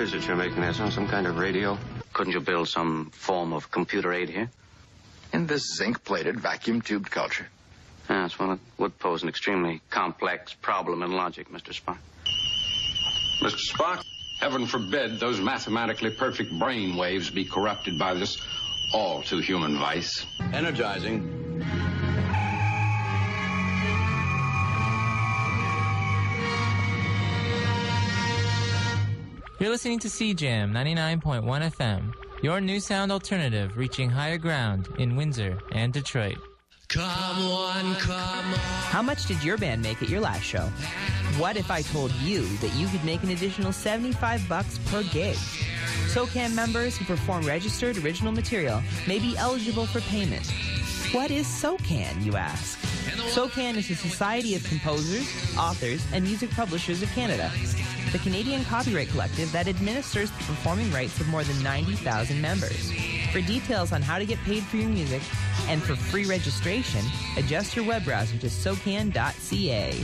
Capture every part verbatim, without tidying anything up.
is it you're making there, son? Some kind of radio? Couldn't you build some form of computer aid here? In this zinc-plated, vacuum-tubed culture. Yes, well, it would pose an extremely complex problem in logic, Mister Spock. Mister Spock, heaven forbid those mathematically perfect brain waves be corrupted by this all-too-human vice. Energizing. You're listening to C Jam ninety-nine point one F M, your new sound alternative reaching higher ground in Windsor and Detroit. Come on, come on. How much did your band make at your last show? What if I told you that you could make an additional seventy-five bucks per gig? SOCAN members who perform registered original material may be eligible for payment. What is SOCAN, you ask? SOCAN is the Society of Composers, Authors, and Music Publishers of Canada, the Canadian copyright collective that administers the performing rights of more than ninety thousand members. For details on how to get paid for your music and for free registration, adjust your web browser to socan dot c a.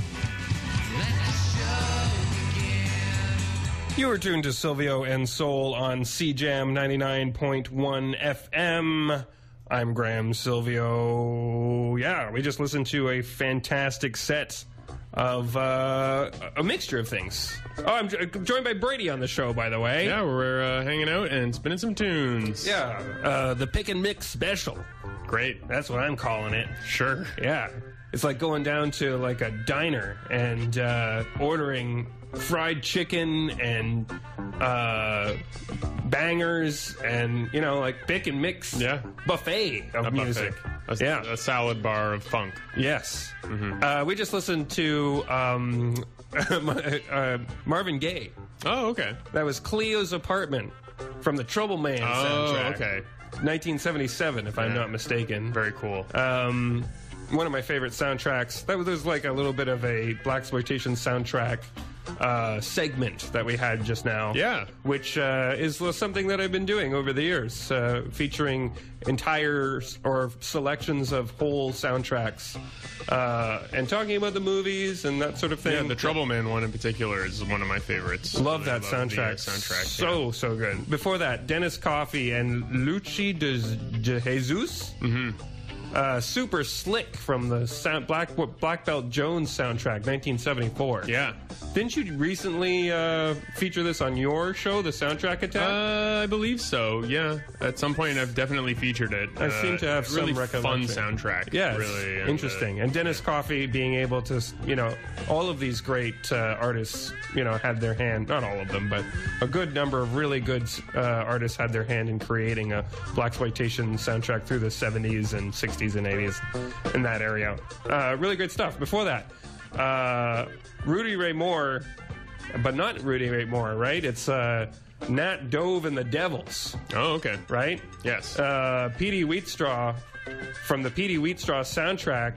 You are tuned to Silvio and Soul on C Jam ninety-nine point one F M. I'm Graham Silvio. Yeah, we just listened to a fantastic set of uh, a mixture of things. Oh, I'm joined by Brady on the show, by the way. Yeah, we're uh, hanging out and spinning some tunes. Yeah, uh, the Pick and Mix Special. Great. That's what I'm calling it. Sure. Yeah. It's like going down to like a diner and uh, ordering fried chicken and uh, bangers and, you know, like pick and mix yeah. buffet of a music. Buffet. A, yeah. a salad bar of funk. Yes. Mm-hmm. Uh, we just listened to um, uh, Marvin Gaye. Oh, okay. That was Cleo's Apartment from the Trouble Man oh, soundtrack. okay. nineteen seventy-seven, if yeah. I'm not mistaken. Very cool. Um, one of my favorite soundtracks. That was, was like a little bit of a blaxploitation soundtrack uh, segment that we had just now. Yeah. Which uh, is something that I've been doing over the years, uh, featuring entire or selections of whole soundtracks uh, and talking about the movies and that sort of thing. Yeah, the Trouble Man one in particular is one of my favorites. Love that love soundtrack. soundtrack. So, yeah. so good. Before that, Dennis Coffey and Luchi de, de Jesus. Mm-hmm. Uh, Super Slick from the sound, Black Black Belt Jones soundtrack, nineteen seventy-four. Yeah. Didn't you recently uh, feature this on your show, the Soundtrack Attack? Uh, I believe so, yeah. At some point, I've definitely featured it. I uh, seem to have really some recollection. fun soundtrack. Yeah, really and, interesting. Uh, and Dennis yeah. Coffey being able to, you know, all of these great uh, artists, you know, had their hand, not all of them, but a good number of really good uh, artists had their hand in creating a blaxploitation soundtrack through the seventies and sixties and eighties in that area. Uh, really great stuff. Before that, uh, Rudy Ray Moore, but not Rudy Ray Moore, right? It's uh, Nat Dove and the Devils. Oh, okay. Right? Yes. Uh, Petey Wheatstraw from the Petey Wheatstraw soundtrack.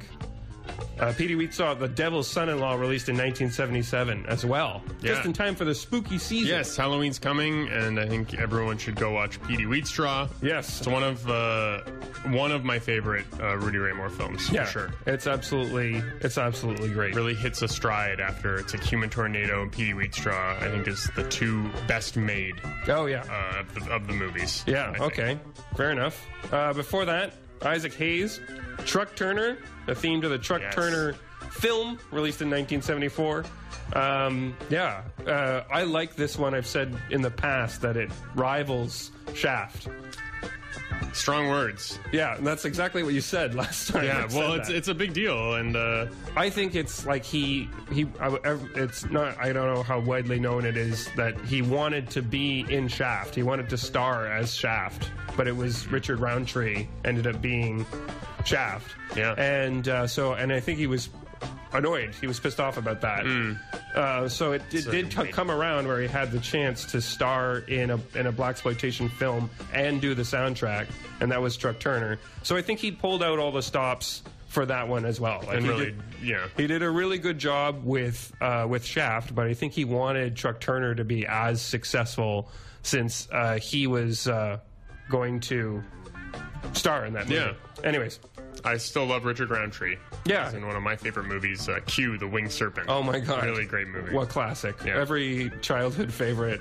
Uh, Petey Wheatstraw, The Devil's Son-in-Law, released in nineteen seventy-seven as well. Yeah. Just in time for the spooky season. Yes, Halloween's coming, and I think everyone should go watch Petey Wheatstraw. Yes. It's one of uh, one of my favorite uh, Rudy Ray Moore films, yeah, for sure. It's absolutely, it's absolutely great. Really hits a stride after it's like Human Tornado and Petey Wheatstraw, I think, is the two best made oh, yeah. uh, of, the, of the movies. Yeah, okay. Fair enough. Uh, before that, Isaac Hayes, Truck Turner, the theme to the Truck yes. Turner film, released in nineteen seventy-four. Um, yeah, uh, I like this one. I've said in the past that it rivals Shaft. Strong words. Yeah, and that's exactly what you said last time. Yeah, well, it's that. it's a big deal, and uh, I think it's like he he. It's not. I don't know how widely known it is that he wanted to be in Shaft. He wanted to star as Shaft, but it was Richard Roundtree ended up being Shaft. Yeah, and uh, so and I think he was annoyed. He was pissed off about that. Mm. Uh, so it, it so did c- come around where he had the chance to star in a in a blaxploitation film and do the soundtrack, and that was Truck Turner. So I think he pulled out all the stops for that one as well. Like and he really, did, yeah, he did a really good job with uh, with Shaft, but I think he wanted Truck Turner to be as successful since uh, he was uh, going to star in that movie. Yeah. Anyways. I still love Richard Roundtree. Yeah. He's in one of my favorite movies, uh, Q, The Winged Serpent. Oh, my God. Really great movie. What classic. Yeah. Every childhood favorite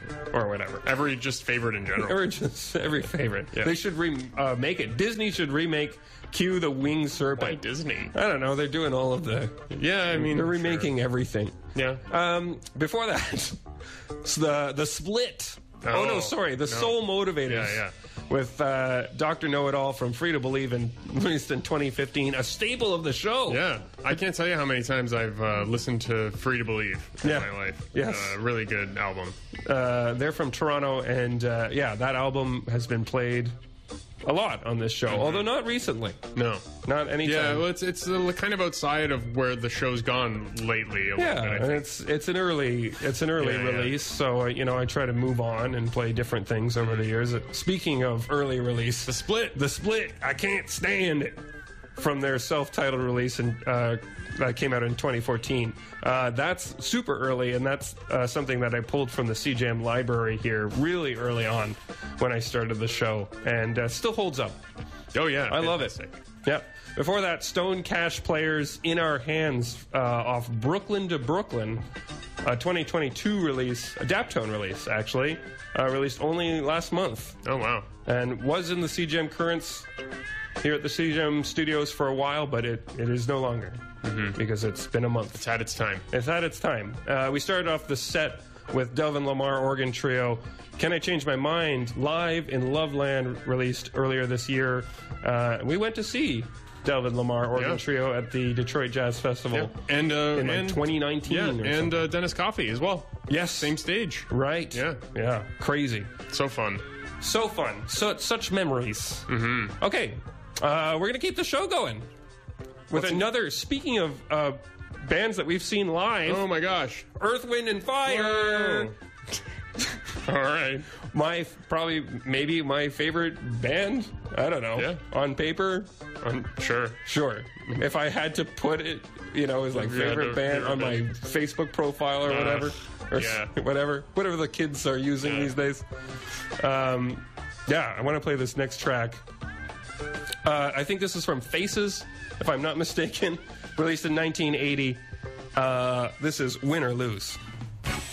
or whatever. Every just favorite in general. Or just every favorite. Yeah. They should re- uh, make it. Disney should remake Q the Winged Serpent. Why Disney? I don't know. They're doing all of the. Yeah, I mean they're sure. remaking everything. Yeah. Um, before that, it's the the Split. Oh, Oh, no, sorry, the no. Soul Motivators. Yeah, yeah. With uh, Doctor Know-It-All from Free to Believe, and released in twenty fifteen, a staple of the show. Yeah, I can't tell you how many times I've uh, listened to Free to Believe in Yeah. my life. Yes. Uh, really good album. Uh, they're from Toronto, and uh, yeah, that album has been played a lot on this show, Mm-hmm. although not recently. No. Not anytime. Yeah, well, it's it's uh, kind of outside of where the show's gone lately. A Yeah, little bit, I and think. it's it's an early it's an early Yeah, yeah. release, so uh, you know I try to move on and play different things over the years. Uh, Speaking of early release, The Split. the Split, I can't stand it. From their self-titled release and uh, that came out in twenty fourteen. Uh, that's super early, and that's uh, something that I pulled from the C J M library here really early on when I started the show, and uh, still holds up. Oh yeah, I love it. fantastic. Yeah. Before that, Stone Cash Players In Our Hands uh, off Brooklyn to Brooklyn, a twenty twenty-two release, a Daptone release, actually, uh, released only last month, Oh wow. and was in the C G M Currents here at the C G M studios for a while, but it, it is no longer because it's been a month. It's had its time. It's had its time. Uh, we started off the set with Delvin Lamar Organ Trio. Can I Change My Mind? Live in Loveland, released earlier this year. Uh, we went to see Delvin Lamar Organ Yeah. Trio at the Detroit Jazz Festival Yeah. And uh, in like and twenty nineteen. yeah, or and something. uh, Dennis Coffey as well. yes, Same stage. right. Yeah. yeah, crazy, So fun. so fun, so such memories. Mm-hmm. Okay, uh, we're gonna keep the show going with What's another. Speaking of uh, bands that we've seen live, Oh my gosh. Earth, Wind, and Fire. All right. My probably maybe my favorite band. I don't know. Yeah. On paper, Um, sure. sure. If I had to put it, you know, as like If you had favorite to- band favorite on my band. Facebook profile or Uh, whatever, or yeah. s- whatever, whatever the kids are using Yeah. these days. Um, yeah, I want to play this next track. Uh, I think this is from Faces, if I'm not mistaken, released in nineteen eighty. Uh, this is Win or Lose.